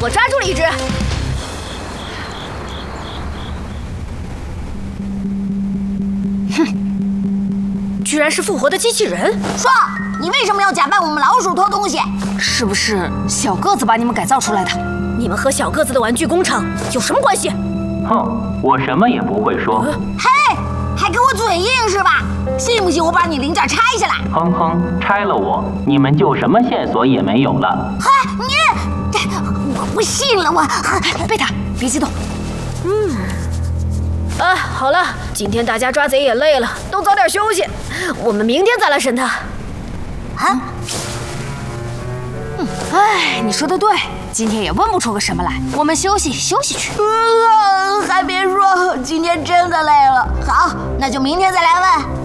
我抓住了一只。哼，居然是复活的机器人！ 说，你为什么要假扮我们老鼠偷东西？ 是不是小个子把你们改造出来的？ 你们和小个子的玩具工厂有什么关系？ 哼，我什么也不会说。 嘿，还给我嘴硬是吧？信不信我把你零件拆下来？ 哼哼，拆了我，你们就什么线索也没有了。 嗨，我不信了，我贝塔，别激动。 好了，今天大家抓贼也累了，都早点休息，我们明天再来审他。 哎，你说的对，今天也问不出个什么来，我们休息去。 还别说，今天真的累了。好，那就明天再来问。